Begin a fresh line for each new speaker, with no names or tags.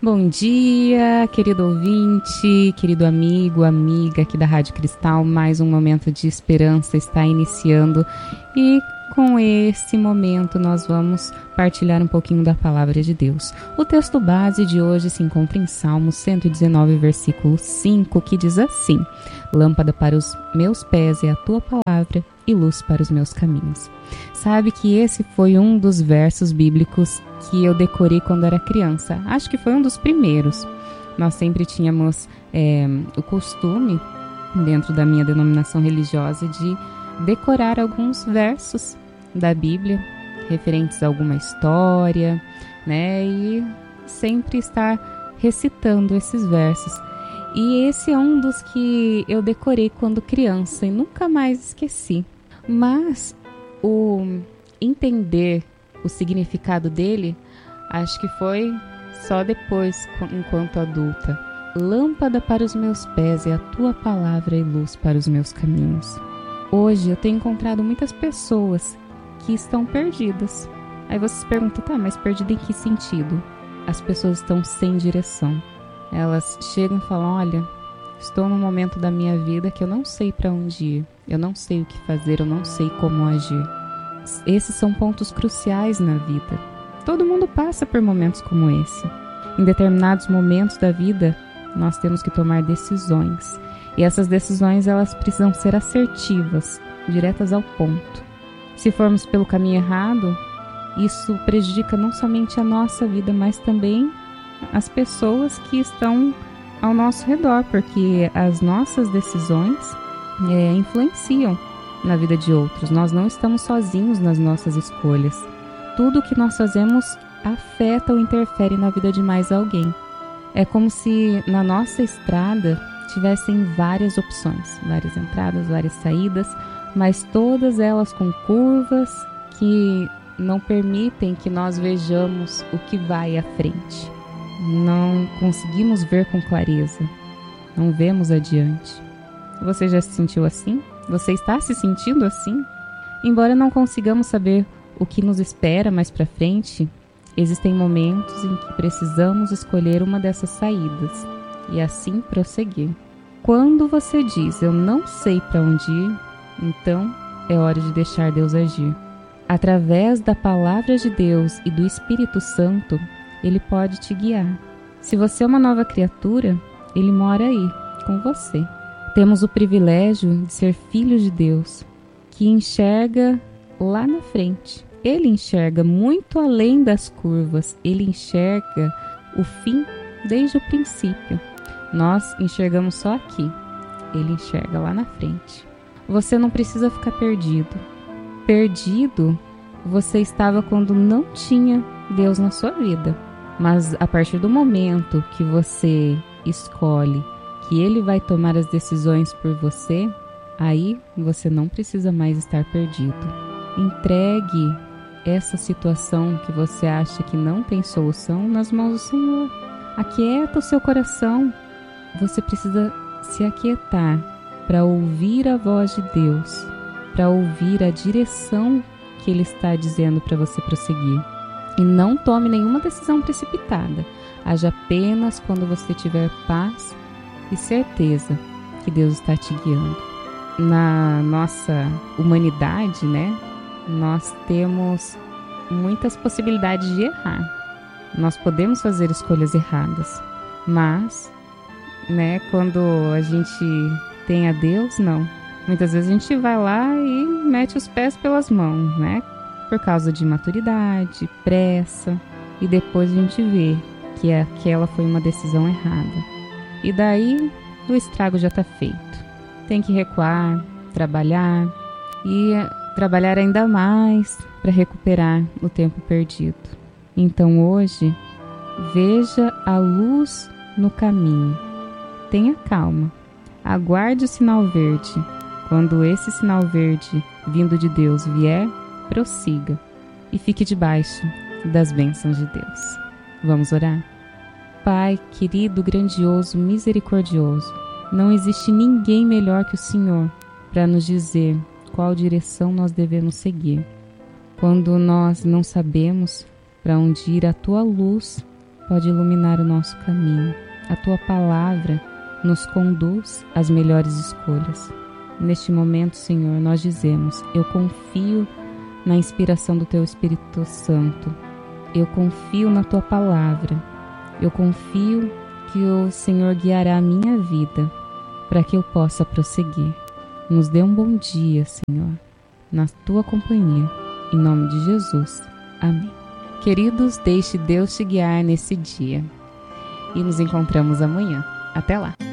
Bom dia, querido ouvinte, querido amigo, amiga aqui da Rádio Cristal. Mais um momento de esperança está iniciando e com esse momento nós vamos partilhar um pouquinho da palavra de Deus. O texto base de hoje se encontra em Salmos 119, versículo 5, que diz assim: Lâmpada para os meus pés é a tua palavra e luz para os meus caminhos. Sabe que esse foi um dos versos bíblicos que eu decorei quando era criança. Acho que foi um dos primeiros. Nós sempre tínhamos o costume, dentro da minha denominação religiosa, de decorar alguns versos da Bíblia, referentes a alguma história, né? E sempre estar recitando esses versos. E esse é um dos que eu decorei quando criança e nunca mais esqueci. Mas o entender o significado dele, acho que foi só depois, enquanto adulta. Lâmpada para os meus pés é a tua palavra e luz para os meus caminhos. Hoje eu tenho encontrado muitas pessoas que estão perdidas. Aí você se pergunta, tá, mas perdida em que sentido? As pessoas estão sem direção. Elas chegam e falam, olha, estou num momento da minha vida que eu não sei para onde ir. Eu não sei o que fazer, eu não sei como agir. Esses são pontos cruciais na vida. Todo mundo passa por momentos como esse. Em determinados momentos da vida, nós temos que tomar decisões. E essas decisões, elas precisam ser assertivas, diretas ao ponto. Se formos pelo caminho errado, isso prejudica não somente a nossa vida, mas também as pessoas que estão ao nosso redor, porque as nossas decisões influenciam na vida de outros. Nós não estamos sozinhos nas nossas escolhas. Tudo o que nós fazemos afeta ou interfere na vida de mais alguém. É como se na nossa estrada tivessem várias opções, várias entradas, várias saídas, mas todas elas com curvas que não permitem que nós vejamos o que vai à frente. Não conseguimos ver com clareza, não vemos adiante. Você já se sentiu assim? Você está se sentindo assim? Embora não consigamos saber o que nos espera mais para frente, existem momentos em que precisamos escolher uma dessas saídas e assim prosseguir. Quando você diz, eu não sei para onde ir, então é hora de deixar Deus agir. Através da palavra de Deus e do Espírito Santo, Ele pode te guiar. Se você é uma nova criatura, Ele mora aí, com você. Temos o privilégio de ser filhos de Deus, que enxerga lá na frente. Ele enxerga muito além das curvas. Ele enxerga o fim desde o princípio. Nós enxergamos só aqui. Ele enxerga lá na frente. Você não precisa ficar perdido. Perdido você estava quando não tinha Deus na sua vida. Mas a partir do momento que você escolhe que Ele vai tomar as decisões por você, aí você não precisa mais estar perdido. Entregue essa situação que você acha que não tem solução nas mãos do Senhor. Aquieta o seu coração. Você precisa se aquietar para ouvir a voz de Deus, para ouvir a direção que Ele está dizendo para você prosseguir. E não tome nenhuma decisão precipitada. Haja apenas quando você tiver paz e certeza que Deus está te guiando. Na nossa humanidade, né, nós temos muitas possibilidades de errar. Nós podemos fazer escolhas erradas, mas, né, quando a gente tem a Deus, não. Muitas vezes a gente vai lá e mete os pés pelas mãos, né, por causa de imaturidade, pressa, e depois a gente vê que aquela foi uma decisão errada. E daí o estrago já está feito. Tem que recuar, trabalhar e trabalhar ainda mais para recuperar o tempo perdido. Então hoje, veja a luz no caminho. Tenha calma. Aguarde o sinal verde. Quando esse sinal verde vindo de Deus vier, prossiga e fique debaixo das bênçãos de Deus. Vamos orar? Pai querido, grandioso, misericordioso, não existe ninguém melhor que o Senhor para nos dizer qual direção nós devemos seguir. Quando nós não sabemos para onde ir, a Tua luz pode iluminar o nosso caminho. A Tua palavra nos conduz às melhores escolhas. Neste momento, Senhor, nós dizemos: eu confio na inspiração do Teu Espírito Santo. Eu confio na Tua palavra. Eu confio que o Senhor guiará a minha vida para que eu possa prosseguir. Nos dê um bom dia, Senhor, na Tua companhia. Em nome de Jesus. Amém. Queridos, deixe Deus te guiar nesse dia. E nos encontramos amanhã. Até lá!